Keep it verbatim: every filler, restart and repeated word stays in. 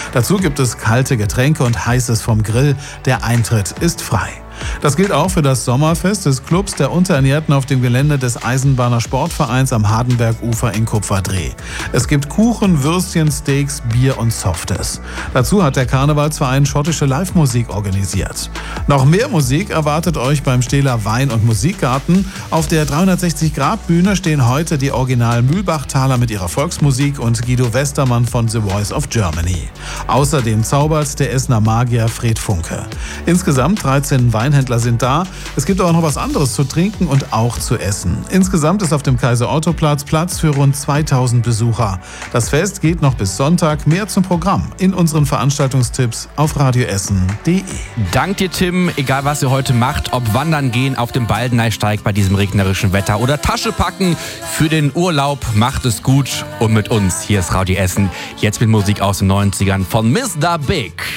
Dazu gibt es kalte Getränke und heißes vom Grill. Der Eintritt ist frei. Das gilt auch für das Sommerfest des Clubs der Unterernährten auf dem Gelände des Eisenbahner Sportvereins am Hardenbergufer in Kupferdreh. Es gibt Kuchen, Würstchen, Steaks, Bier und Softes. Dazu hat der Karnevalsverein schottische Live-Musik organisiert. Noch mehr Musik erwartet euch beim Stehler Wein- und Musikgarten. Auf der dreihundertsechzig-Grad-Bühne stehen heute die Original Mühlbachtaler mit ihrer Volksmusik und Guido Westermann von The Voice of Germany. Außerdem zaubert der Essener Magier Fred Funke. Insgesamt dreizehn Wein Händler sind da. Es gibt aber noch was anderes zu trinken und auch zu essen. Insgesamt ist auf dem Kaiser-Otto-Platz Platz für rund zweitausend Besucher. Das Fest geht noch bis Sonntag. Mehr zum Programm in unseren Veranstaltungstipps auf radioessen punkt de. Dank dir, Tim. Egal, was ihr heute macht, ob wandern gehen auf dem Baldeneysteig bei diesem regnerischen Wetter oder Tasche packen für den Urlaub, macht es gut und mit uns. Hier ist Radio Essen. Jetzt mit Musik aus den neunzigern von Mister Big.